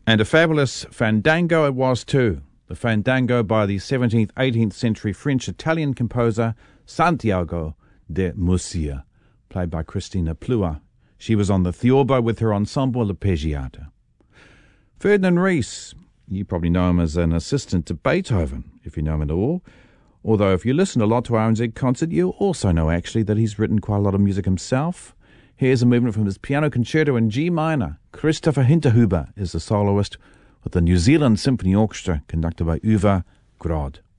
And a fabulous fandango it was too. The fandango by the 17th, 18th century French-Italian composer Santiago de Murcia, played by Christina Plua. She was on the theorbo with her ensemble Arpeggiata. Ferdinand Ries, you probably know him as an assistant to Beethoven, if you know him at all. Although if you listen a lot to RNZ Concert, you'll also know actually that he's written quite a lot of music himself. Here's a movement from his piano concerto in G minor. Christopher Hinterhuber is the soloist with the New Zealand Symphony Orchestra conducted by Uwe Grod.